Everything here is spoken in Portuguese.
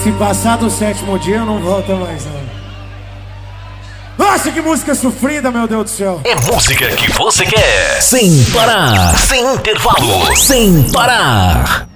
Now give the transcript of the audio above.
Se passar do 7º dia, eu não volto mais, não. Nossa, que música sofrida, meu Deus do céu. É música que você quer. Sem parar. Sem intervalo. Sem parar.